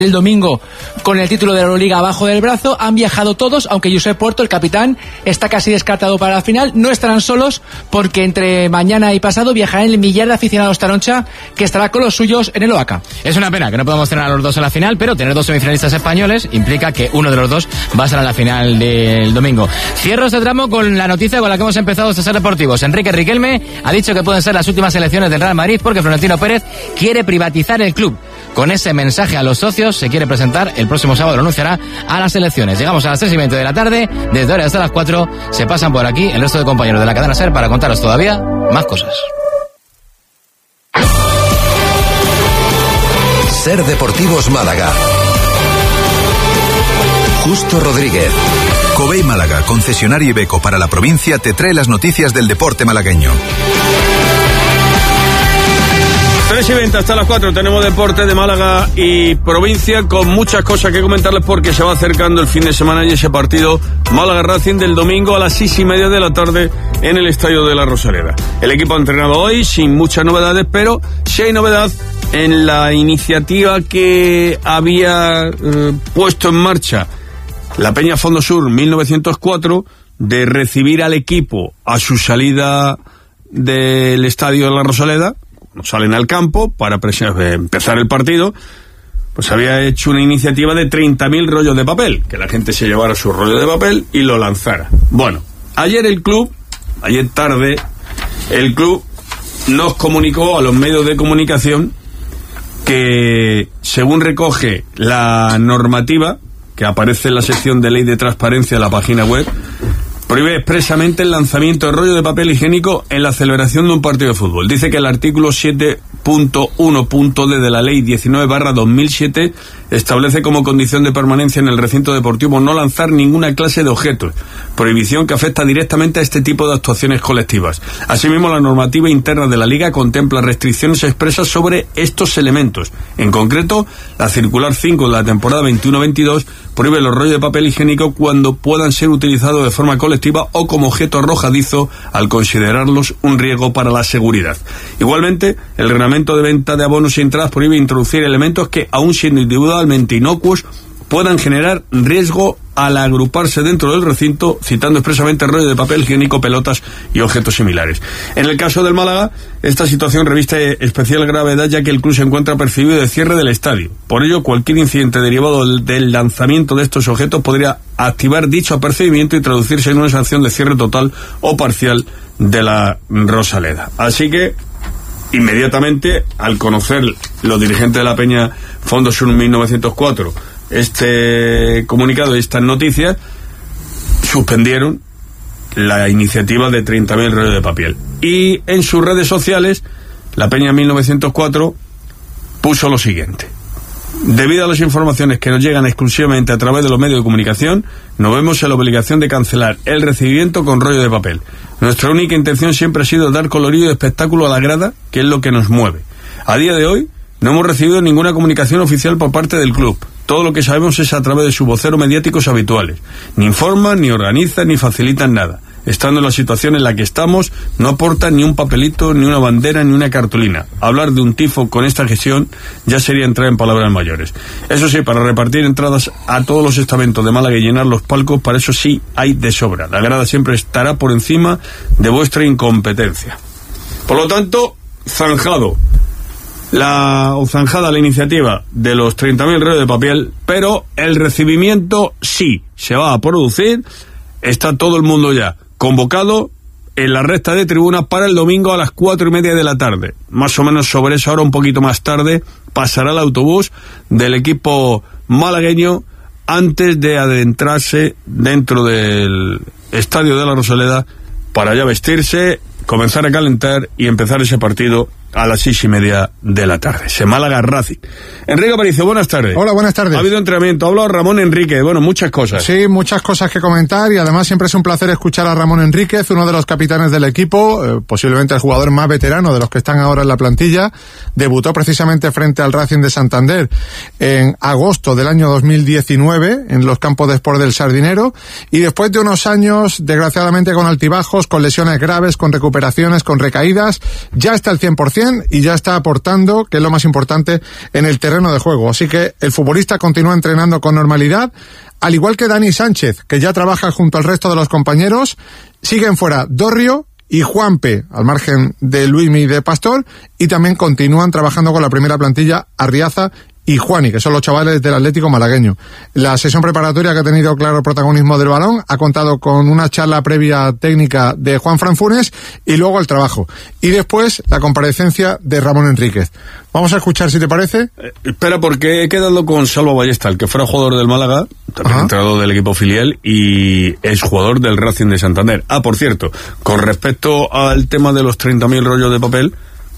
el domingo con el título de la Euroliga abajo del brazo. Han viajado todos, aunque Josep Puerto, el capitán, está casi descartado para la final. No estarán solos porque entre mañana y pasado viajará el millar de aficionados Taroncha, que estará con los suyos en el OACA. Es una pena que no podamos tener a los dos en la final, pero tener dos semifinalistas españoles implica que uno de los dos va a estar en la final del domingo. Cierro este tramo con la noticia con la que hemos empezado estos Ser Deportivos. Enrique Riquelme ha dicho que pueden ser las últimas elecciones del Real Madrid porque Florentino Pérez quiere privatizar el club. Con ese mensaje a los socios se quiere presentar el próximo sábado, lo anunciará a las elecciones. Llegamos a las 3:20 de la tarde, desde ahora hasta las 4 se pasan por aquí el resto de compañeros de la cadena SER para contaros todavía más cosas. SER Deportivos Málaga. Justo Rodríguez. Covey Málaga, concesionario Iveco para la provincia, te trae las noticias del deporte malagueño. 3:20 hasta las 4 tenemos deporte de Málaga y provincia con muchas cosas que comentarles porque se va acercando el fin de semana y ese partido Málaga-Racing del domingo a las 6:30 de la tarde en el Estadio de la Rosaleda. El equipo ha entrenado hoy sin muchas novedades, pero sí hay novedad en la iniciativa que había puesto en marcha la Peña Fondo Sur 1904 de recibir al equipo a su salida del Estadio de la Rosaleda. Salen al campo para empezar el partido, pues había hecho una iniciativa de 30.000 rollos de papel, que la gente se llevara su rollo de papel y lo lanzara. Bueno, ayer tarde, el club nos comunicó a los medios de comunicación que, según recoge la normativa, que aparece en la sección de ley de transparencia de la página web, prohíbe expresamente el lanzamiento de rollo de papel higiénico en la celebración de un partido de fútbol. Dice que el artículo 7.1.d de la ley 19/2007 establece como condición de permanencia en el recinto deportivo no lanzar ninguna clase de objetos, prohibición que afecta directamente a este tipo de actuaciones colectivas. Asimismo, la normativa interna de la Liga contempla restricciones expresas sobre estos elementos. En concreto, la circular 5 de la temporada 21-22 prohíbe los rollos de papel higiénico cuando puedan ser utilizados de forma colectiva o como objeto arrojadizo al considerarlos un riesgo para la seguridad. Igualmente, el reglamento de venta de abonos y entradas prohíbe introducir elementos que, aun siendo individualmente inocuos, puedan generar riesgo al agruparse dentro del recinto, citando expresamente rollo de papel higiénico, pelotas y objetos similares. En el caso del Málaga, esta situación reviste especial gravedad ya que el club se encuentra percibido de cierre del estadio. Por ello, cualquier incidente derivado del lanzamiento de estos objetos podría activar dicho apercibimiento y traducirse en una sanción de cierre total o parcial de la Rosaleda. Así que, inmediatamente, al conocer los dirigentes de la Peña Fondo Sur 1904 este comunicado y estas noticias, suspendieron la iniciativa de 30.000 rollos de papel. Y en sus redes sociales, la Peña 1904 puso lo siguiente: debido a las informaciones que nos llegan exclusivamente a través de los medios de comunicación, nos vemos en la obligación de cancelar el recibimiento con rollo de papel. Nuestra única intención siempre ha sido dar colorido y espectáculo a la grada, que es lo que nos mueve. A día de hoy, no hemos recibido ninguna comunicación oficial por parte del club. Todo lo que sabemos es a través de sus voceros mediáticos habituales. Ni informan, ni organizan, ni facilitan nada. Estando en la situación en la que estamos, no aportan ni un papelito, ni una bandera, ni una cartulina. Hablar de un tifo con esta gestión ya sería entrar en palabras mayores. Eso sí, para repartir entradas a todos los estamentos de Málaga y llenar los palcos, para eso sí hay de sobra. La grada siempre estará por encima de vuestra incompetencia. Por lo tanto, zanjada la iniciativa de los 30.000 rollos de papel, pero el recibimiento sí se va a producir. Está todo el mundo ya convocado en la recta de tribuna para el domingo a las 4:30 de la tarde. Más o menos sobre esa hora, un poquito más tarde, pasará el autobús del equipo malagueño antes de adentrarse dentro del Estadio de la Rosaleda para ya vestirse, comenzar a calentar y empezar ese partido a las 6:30 de la tarde. Málaga Racing. Enrique Aparicio, buenas tardes. Hola, buenas tardes. Ha habido entrenamiento, ha hablado Ramón Enríquez, bueno, muchas cosas. Sí, muchas cosas que comentar y además siempre es un placer escuchar a Ramón Enríquez, uno de los capitanes del equipo, posiblemente el jugador más veterano de los que están ahora en la plantilla. Debutó precisamente frente al Racing de Santander en agosto del año 2019 en los campos de Sport del Sardinero y después de unos años, desgraciadamente, con altibajos, con lesiones graves, con recuperaciones, con recaídas, ya está al 100%. 100% y ya está aportando, que es lo más importante, en el terreno de juego. Así que el futbolista continúa entrenando con normalidad, al igual que Dani Sánchez, que ya trabaja junto al resto de los compañeros. Siguen fuera Dorrio y Juanpe, al margen de Luismi y de Pastor, y también continúan trabajando con la primera plantilla Arriaza y Juani, que son los chavales del Atlético malagueño. La sesión preparatoria, que ha tenido claro protagonismo del balón, ha contado con una charla previa técnica de Juan Fran Funes y luego el trabajo. Y después la comparecencia de Ramón Enríquez. Vamos a escuchar, si te parece. Espera, porque he quedado con Salva Ballesta, el que fuera jugador del Málaga, también entrenador del equipo filial y es jugador del Racing de Santander. Por cierto, con respecto al tema de los 30.000 rollos de papel,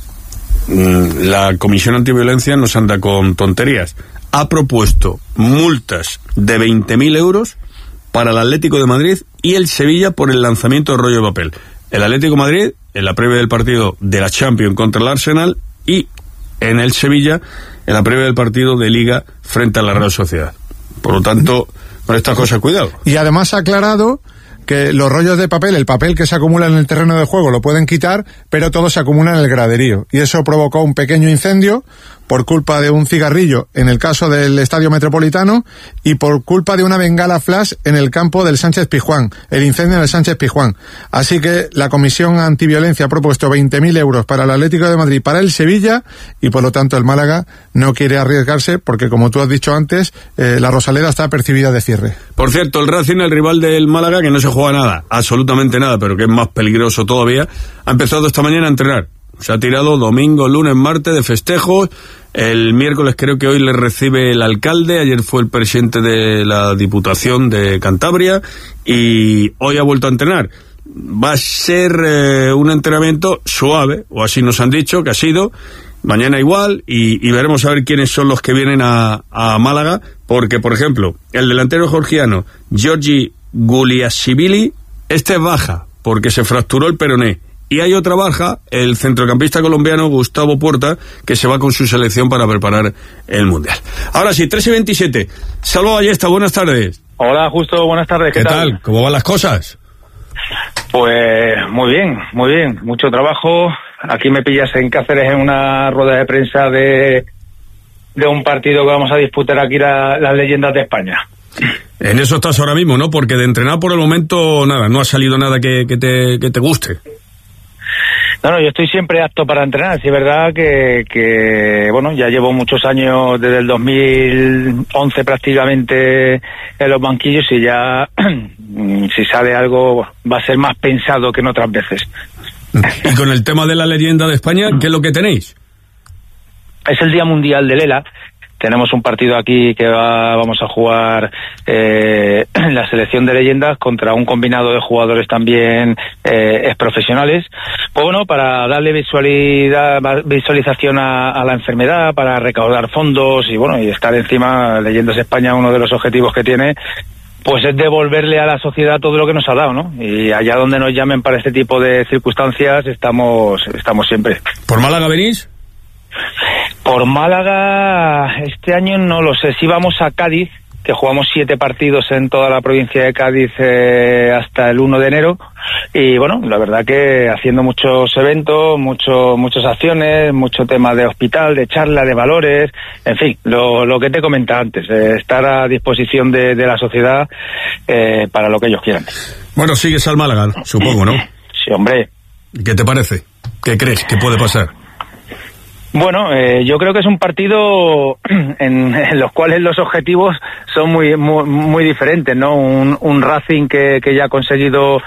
la Comisión Antiviolencia no se anda con tonterías. Ha propuesto multas de 20.000 euros para el Atlético de Madrid y el Sevilla por el lanzamiento de rollo de papel. El Atlético de Madrid en la previa del partido de la Champions contra el Arsenal y en el Sevilla en la previa del partido de Liga frente a la Real Sociedad. Por lo tanto, con estas cosas, cuidado. Y además ha aclarado que los rollos de papel, el papel que se acumula en el terreno de juego, lo pueden quitar, pero todo se acumula en el graderío. Y eso provocó un pequeño incendio por culpa de un cigarrillo en el caso del Estadio Metropolitano y por culpa de una bengala flash en el campo del Sánchez Pizjuán, el incendio del Sánchez Pizjuán. Así que la Comisión Antiviolencia ha propuesto 20.000 euros para el Atlético de Madrid, para el Sevilla, y por lo tanto el Málaga no quiere arriesgarse porque, como tú has dicho antes, la Rosaleda está apercibida de cierre. Por cierto, el Racing, el rival del Málaga, que no se juega nada, absolutamente nada, pero que es más peligroso todavía, ha empezado esta mañana a entrenar. Se ha tirado domingo, lunes, martes de festejos. El miércoles creo que hoy le recibe el alcalde. Ayer fue el presidente de la Diputación de Cantabria y hoy ha vuelto a entrenar. Va a ser un entrenamiento suave, o así nos han dicho que ha sido. Mañana igual y veremos a ver quiénes son los que vienen a Málaga, porque, por ejemplo, el delantero georgiano Giorgi Guliashvili, este es baja porque se fracturó el peroné. Y hay otra baja, el centrocampista colombiano Gustavo Puerta, que se va con su selección para preparar el Mundial. Ahora sí, 3:27. Salva Ballesta, buenas tardes. Hola, Justo, buenas tardes. ¿Qué tal? ¿Cómo van las cosas? Pues muy bien. Mucho trabajo. Aquí me pillas en Cáceres en una rueda de prensa de un partido que vamos a disputar aquí las leyendas de España. En eso estás ahora mismo, ¿no? Porque de entrenar por el momento nada, no ha salido nada que te guste. No, yo estoy siempre apto para entrenar. Sí, es verdad que bueno, ya llevo muchos años, desde el 2011 prácticamente en los banquillos, y ya si sale algo va a ser más pensado que en otras veces. Y con el tema de la leyenda de España, ¿qué es lo que tenéis? Es el Día Mundial del ELA. Tenemos un partido aquí que vamos a jugar la selección de leyendas contra un combinado de jugadores también exprofesionales. Pues bueno, para darle visualización a la enfermedad, para recaudar fondos y bueno, y estar encima. Leyendas España, uno de los objetivos que tiene, pues es devolverle a la sociedad todo lo que nos ha dado, ¿no? Y allá donde nos llamen para este tipo de circunstancias estamos siempre. ¿Por Málaga venís? Por Málaga este año no lo sé. Si vamos a Cádiz, que jugamos 7 partidos en toda la provincia de Cádiz hasta el 1 de enero. Y bueno, la verdad que haciendo muchos eventos, muchas acciones, mucho tema de hospital, de charla, de valores, en fin, lo que te comentaba antes, estar a disposición de la sociedad para lo que ellos quieran. Bueno, sigues al Málaga, supongo, ¿no? Sí, hombre. ¿Qué te parece? ¿Qué crees que puede pasar? Bueno, yo creo que es un partido en los cuales los objetivos son muy diferentes, ¿no? Un Racing que ya ha conseguido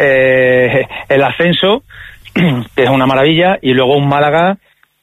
el ascenso, que es una maravilla, y luego un Málaga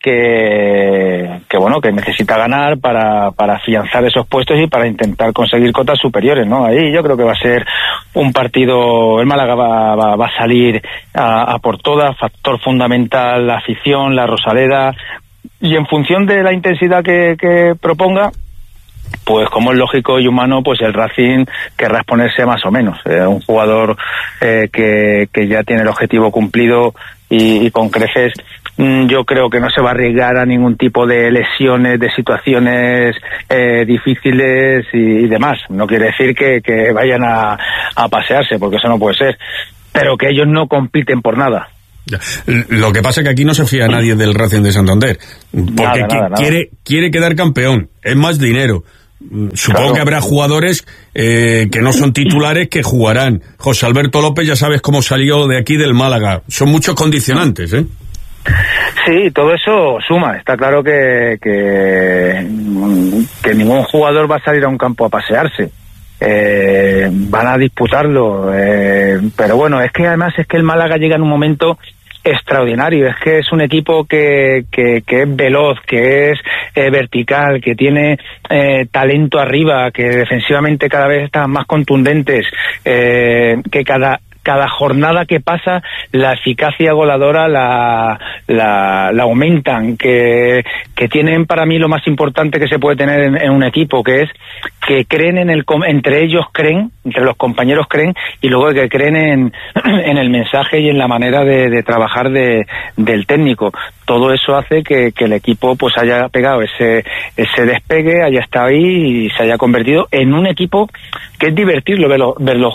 que necesita ganar para afianzar esos puestos y para intentar conseguir cotas superiores, ¿no? Ahí yo creo que va a ser un partido. El Málaga va a salir a por todas, factor fundamental la afición, la Rosaleda. Y en función de la intensidad que proponga, pues como es lógico y humano, pues el Racing querrá exponerse más o menos. Un jugador que ya tiene el objetivo cumplido y con creces, yo creo que no se va a arriesgar a ningún tipo de lesiones, de situaciones difíciles y demás. No quiere decir que vayan a pasearse, porque eso no puede ser, pero que ellos no compiten por nada. Lo que pasa es que aquí no se fía nadie del Racing de Santander, porque nada. Quiere quedar campeón, es más dinero. Supongo que habrá jugadores que no son titulares que jugarán. José Alberto López ya sabes cómo salió de aquí del Málaga. Son muchos condicionantes, ¿eh? Sí, todo eso suma. Está claro que ningún jugador va a salir a un campo a pasearse. Van a disputarlo. Pero bueno, es que además es que el Málaga llega en un momento extraordinario. Es que es un equipo que es veloz, que es vertical, que tiene talento arriba, que defensivamente cada vez están más contundentes, que cada jornada que pasa la eficacia goleadora la aumentan, que tienen para mí lo más importante que se puede tener en un equipo, que es que creen entre ellos creen, entre los compañeros creen, y luego que creen en el mensaje y en la manera de trabajar del técnico. Todo eso hace que el equipo pues haya pegado ese despegue, haya estado ahí y se haya convertido en un equipo que es divertirlo, verlo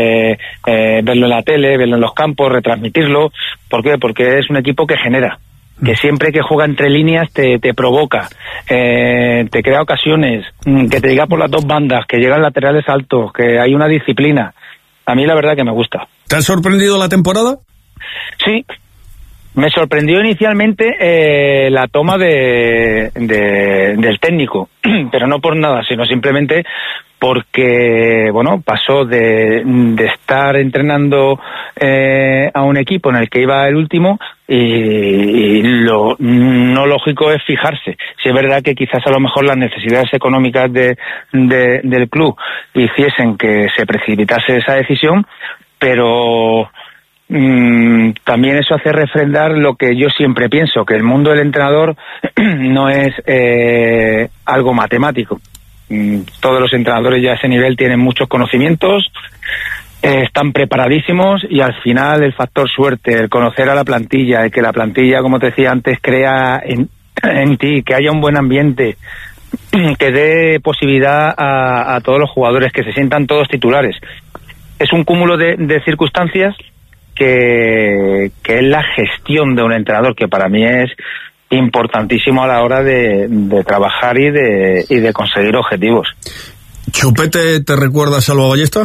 en la tele, verlo en los campos, retransmitirlo. ¿Por qué? Porque es un equipo que genera, que siempre que juega entre líneas te provoca, te crea ocasiones, que te llega por las dos bandas, que llegan laterales altos, que hay una disciplina. A mí la verdad que me gusta. ¿Te ha sorprendido la temporada? Sí. Me sorprendió inicialmente la toma del técnico, pero no por nada, sino simplemente porque, bueno, pasó de estar entrenando a un equipo en el que iba el último y lo no lógico es fijarse. Si es verdad que quizás a lo mejor las necesidades económicas del club hiciesen que se precipitase esa decisión, pero también eso hace refrendar lo que yo siempre pienso, que el mundo del entrenador no es algo matemático. Todos los entrenadores ya a ese nivel tienen muchos conocimientos, están preparadísimos, y al final el factor suerte, el conocer a la plantilla, el que la plantilla, como te decía antes, crea en ti, que haya un buen ambiente, que dé posibilidad a todos los jugadores, que se sientan todos titulares. Es un cúmulo de circunstancias que es la gestión de un entrenador, que para mí es importantísimo a la hora de trabajar y de conseguir objetivos. ¿Chupete te recuerda a Salva Ballesta?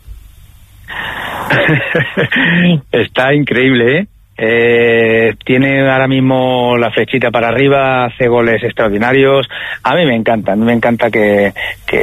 Está increíble, tiene ahora mismo la flechita para arriba, hace goles extraordinarios. A mí me encanta que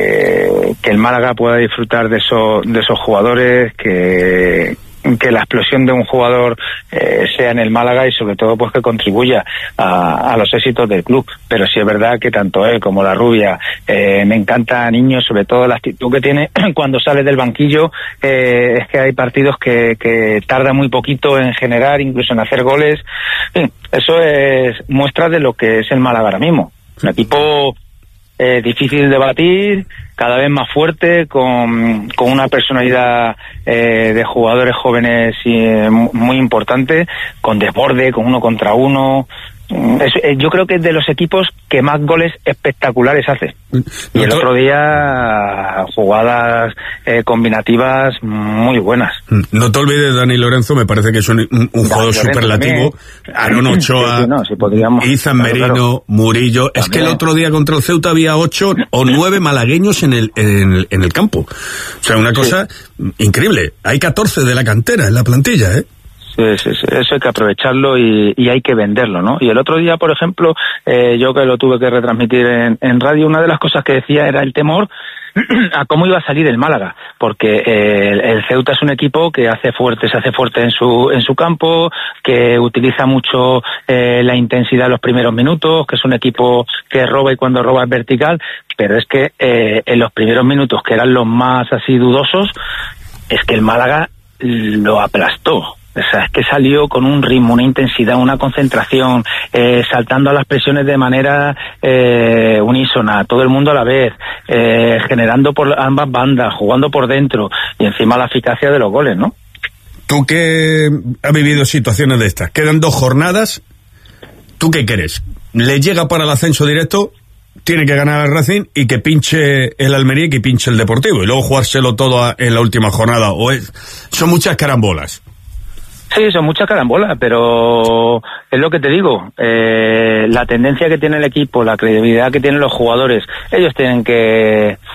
el Málaga pueda disfrutar de esos jugadores, que la explosión de un jugador sea en el Málaga, y sobre todo pues que contribuya a los éxitos del club. Pero sí es verdad que tanto él como la rubia, me encanta Niño, sobre todo la actitud que tiene cuando sale del banquillo. Es que hay partidos que tarda muy poquito en generar, incluso en hacer goles. Eso es muestra de lo que es el Málaga ahora mismo. Un equipo difícil de batir, cada vez más fuerte, con una personalidad de jugadores jóvenes muy importante, con desborde, con uno contra uno. Yo creo que es de los equipos que más goles espectaculares hace. Y el otro día jugadas combinativas muy buenas. No te olvides, Dani Lorenzo, me parece que es un jugador superlativo. Aaron Ochoa, sí, Izan Merino, claro. Murillo. También. Es que el otro día contra el Ceuta había 8 o 9 malagueños en el campo. O sea, una cosa increíble. Hay 14 de la cantera en la plantilla, ¿eh? Sí, eso hay que aprovecharlo y hay que venderlo, ¿no? Y el otro día, por ejemplo, yo que lo tuve que retransmitir en radio, una de las cosas que decía era el temor a cómo iba a salir el Málaga, porque el Ceuta es un equipo que se hace fuerte en su campo, que utiliza mucho la intensidad en los primeros minutos, que es un equipo que roba, y cuando roba es vertical, pero es que en los primeros minutos, que eran los más así dudosos, es que el Málaga lo aplastó. O sea, es que salió con un ritmo, una intensidad, una concentración, saltando a las presiones de manera unísona, todo el mundo a la vez, generando por ambas bandas, jugando por dentro, y encima la eficacia de los goles, ¿no? Tú que has vivido situaciones de estas, quedan 2 jornadas, ¿tú qué crees? ¿Le llega para el ascenso directo? Tiene que ganar el Racing y que pinche el Almería y que pinche el Deportivo, y luego jugárselo todo en la última jornada, son muchas carambolas. Sí, son muchas carambolas, pero es lo que te digo, la tendencia que tiene el equipo, la credibilidad que tienen los jugadores, ellos tienen que